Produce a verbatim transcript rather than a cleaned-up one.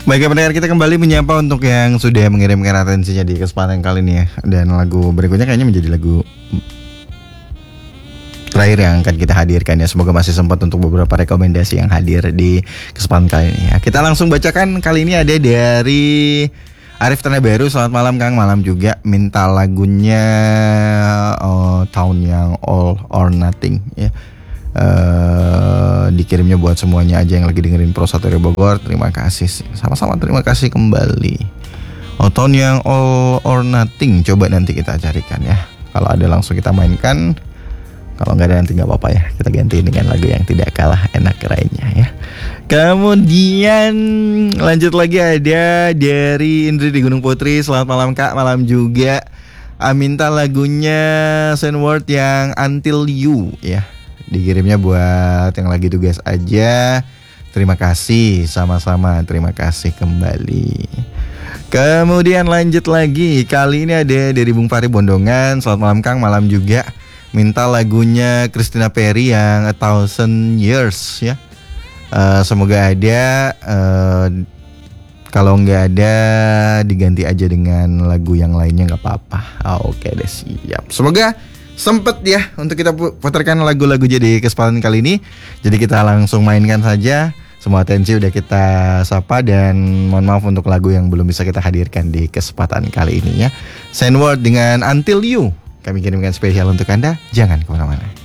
Baik pendengar, kita kembali menyapa untuk yang sudah mengirimkan atensinya di kesempatan kali ini ya. Dan lagu berikutnya kayaknya menjadi lagu terakhir yang akan kita hadirkan ya. Semoga masih sempat untuk beberapa rekomendasi yang hadir di kesempatan kali ini ya. Kita langsung bacakan, kali ini ada dari Arif Tanah Baru. Selamat malam Kang, malam juga. Minta lagunya oh, tahun yang All or Nothing ya. Uh, dikirimnya buat semuanya aja yang lagi dengerin Pro satu Bogor. Terima kasih, sama-sama terima kasih kembali. Oh, tahun yang All or Nothing coba nanti kita carikan ya. Kalau ada langsung kita mainkan, kalau nggak ada nanti nggak apa-apa ya, kita ganti dengan lagu yang tidak kalah enak lainnya ya. Kemudian lanjut lagi ada dari Indri di Gunung Putri. Selamat malam Kak, malam juga. Minta lagunya Sandward yang Until You ya. Dikirimnya buat yang lagi tugas aja. Terima kasih, sama-sama terima kasih kembali. Kemudian lanjut lagi, kali ini ada dari Bung Fahri Bondongan. Selamat malam Kang, malam juga. Minta lagunya Christina Perri yang A Thousand Years ya. uh, Semoga ada. uh, Kalau nggak ada diganti aja dengan lagu yang lainnya, nggak apa-apa. oh, Oke deh, siap. Semoga sempet ya untuk kita putarkan lagu-lagu jadi kesempatan kali ini. Jadi kita langsung mainkan saja. Semua atensi udah kita sapa. Dan mohon maaf untuk lagu yang belum bisa kita hadirkan di kesempatan kali ini ya. Sandward dengan Until You kami kirimkan spesial untuk Anda. Jangan kemana-mana.